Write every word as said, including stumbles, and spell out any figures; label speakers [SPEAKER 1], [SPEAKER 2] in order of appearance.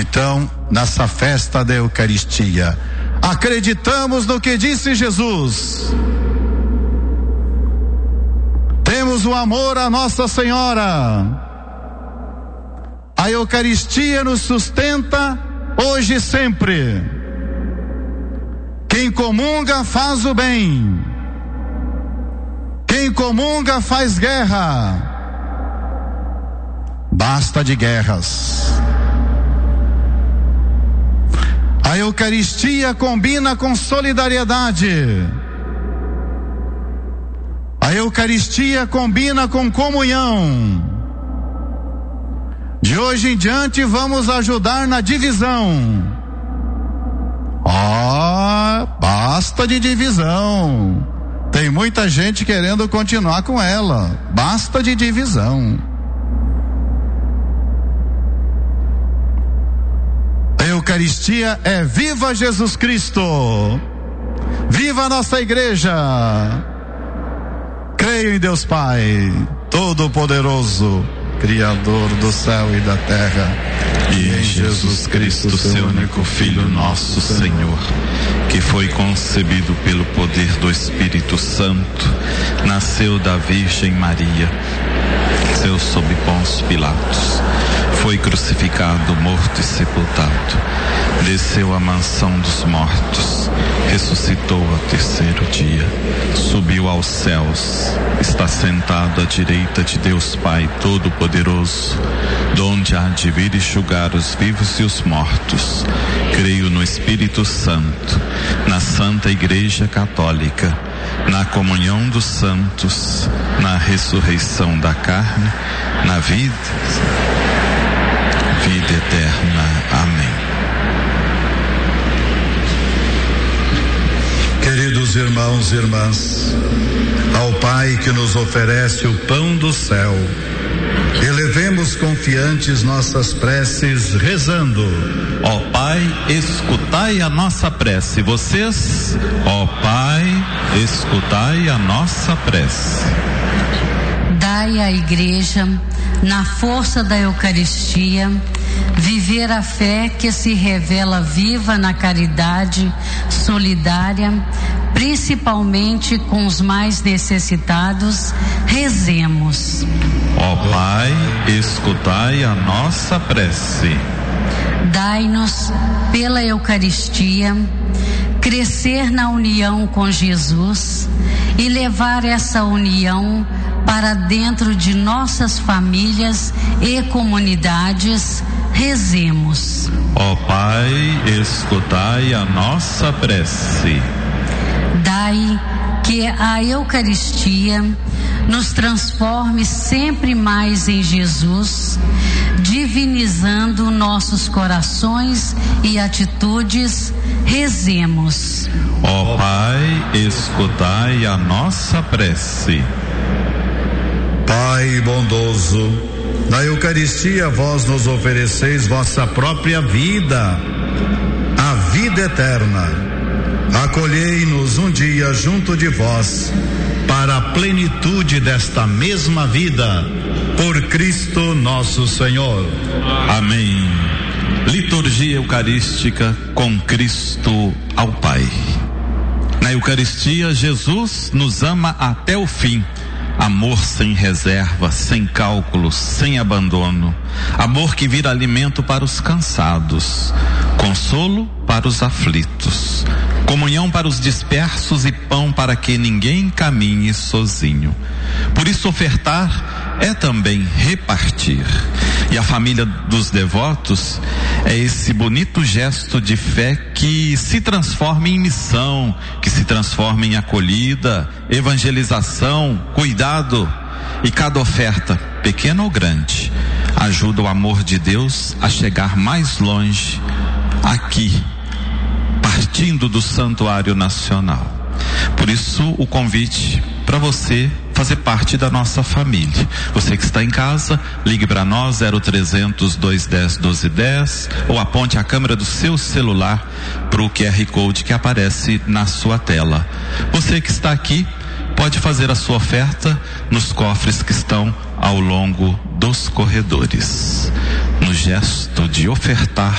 [SPEAKER 1] Então, nessa festa da Eucaristia, acreditamos no que disse Jesus. Temos o amor a Nossa Senhora. A Eucaristia nos sustenta hoje e sempre. Quem comunga faz o bem. Quem comunga faz guerra. Basta de guerras. A Eucaristia combina com solidariedade. A Eucaristia combina com comunhão. De hoje em diante vamos ajudar na divisão. Oh, basta de divisão. Tem muita gente querendo continuar com ela. Basta de divisão. A Eucaristia é viva Jesus Cristo. Viva a nossa igreja. Creio em Deus Pai, Todo-Poderoso, Criador do céu e da terra,
[SPEAKER 2] e em Jesus Cristo, seu único Filho, nosso Senhor, que foi concebido pelo poder do Espírito Santo, nasceu da Virgem Maria, nasceu sob Pôncio Pilatos, foi crucificado, morto e sepultado, desceu à mansão dos mortos, ressuscitou ao terceiro dia, subiu aos céus, está sentado à direita de Deus Pai Todo-Poderoso, donde há de vir enxugar os vivos e os mortos. Creio no Espírito Santo, na Santa Igreja Católica, na comunhão dos santos, na ressurreição da carne, na vida, vida eterna. Amém.
[SPEAKER 1] Queridos irmãos e irmãs, ao Pai que nos oferece o pão do céu, elevemos confiantes nossas preces rezando.
[SPEAKER 2] Ó Pai, escutai a nossa prece. Vocês, ó Pai, escutai a nossa prece.
[SPEAKER 3] Dai à Igreja, na força da Eucaristia, viver a fé que se revela viva na caridade solidária, principalmente com os mais necessitados. Rezemos.
[SPEAKER 2] Ó Pai, escutai a nossa prece.
[SPEAKER 3] Dai-nos, pela Eucaristia, crescer na união com Jesus e levar essa união para dentro de nossas famílias e comunidades. Rezemos.
[SPEAKER 2] Ó Pai, escutai a nossa prece.
[SPEAKER 3] Dai que a Eucaristia nos transforme sempre mais em Jesus, divinizando nossos corações e atitudes. Rezemos.
[SPEAKER 2] Ó Pai, escutai a nossa prece.
[SPEAKER 1] Pai bondoso, na Eucaristia vós nos ofereceis vossa própria vida, a vida eterna. Acolhei-nos um dia junto de vós, para a plenitude desta mesma vida, por Cristo nosso Senhor.
[SPEAKER 2] Amém. Liturgia Eucarística com Cristo ao Pai. Na Eucaristia, Jesus nos ama até o fim. Amor sem reserva, sem cálculos, sem abandono. Amor que vira alimento para os cansados, consolo para os aflitos, comunhão para os dispersos e pão para que ninguém caminhe sozinho. Por isso, ofertar é também repartir. E a família dos devotos é esse bonito gesto de fé que se transforma em missão, que se transforma em acolhida, evangelização, cuidado. E cada oferta, pequena ou grande, ajuda o amor de Deus a chegar mais longe, aqui, partindo do Santuário Nacional. Por isso, o convite para você fazer parte da nossa família. Você que está em casa, ligue para nós, zero trezentos, dois dez, doze dez, ou aponte a câmera do seu celular para o Q R Code que aparece na sua tela. Você que está aqui, pode fazer a sua oferta nos cofres que estão ao longo dos corredores. No gesto de ofertar